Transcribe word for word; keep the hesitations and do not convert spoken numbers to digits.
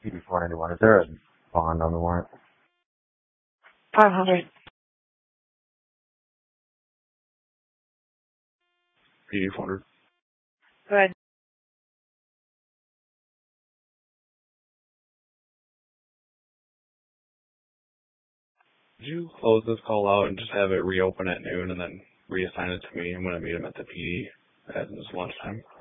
P D four ninety-one. Is there a bond on the warrant? five hundred. P D four hundred. Go ahead. Could you close this call out and just have it reopen at noon and then reassign it to me? I'm going to meet him at the P D at this lunchtime.